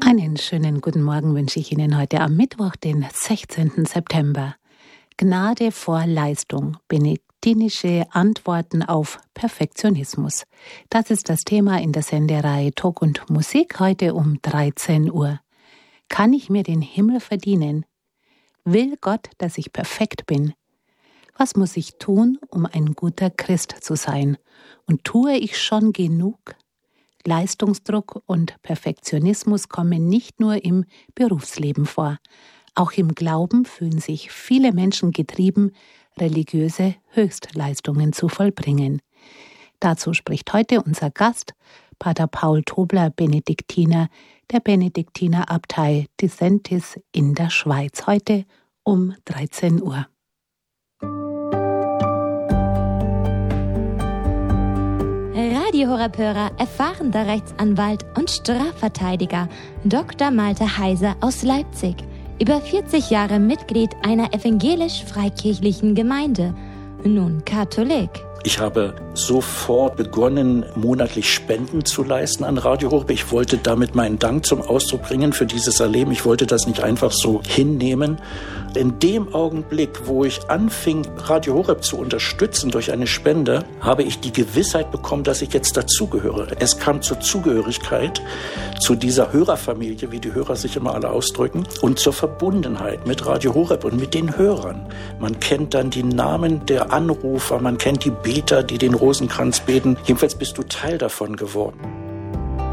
Einen schönen guten Morgen wünsche ich Ihnen heute am Mittwoch, den 16. September. Gnade vor Leistung, benediktinische Antworten auf Perfektionismus. Das ist das Thema in der Sendereihe Talk und Musik heute um 13 Uhr. Kann ich mir den Himmel verdienen? Will Gott, dass ich perfekt bin? Was muss ich tun, um ein guter Christ zu sein? Und tue ich schon genug? Leistungsdruck und Perfektionismus kommen nicht nur im Berufsleben vor. Auch im Glauben fühlen sich viele Menschen getrieben, religiöse Höchstleistungen zu vollbringen. Dazu spricht heute unser Gast, Pater Paul Tobler, Benediktiner der Benediktinerabtei Disentis in der Schweiz, heute um 13 Uhr. Radio Horeb-Hörer, erfahrener Rechtsanwalt und Strafverteidiger Dr. Malte Heiser aus Leipzig. Über 40 Jahre Mitglied einer evangelisch-freikirchlichen Gemeinde, nun Katholik. Ich habe sofort begonnen, monatlich Spenden zu leisten an Radio Horeb. Ich wollte damit meinen Dank zum Ausdruck bringen für dieses Erleben. Ich wollte das nicht einfach so hinnehmen. In dem Augenblick, wo ich anfing, Radio Horeb zu unterstützen durch eine Spende, habe ich die Gewissheit bekommen, dass ich jetzt dazugehöre. Es kam zur Zugehörigkeit zu dieser Hörerfamilie, wie die Hörer sich immer alle ausdrücken, und zur Verbundenheit mit Radio Horeb und mit den Hörern. Man kennt dann die Namen der Anrufer, man kennt die Beter, die den Rosenkranz beten. Jedenfalls bist du Teil davon geworden.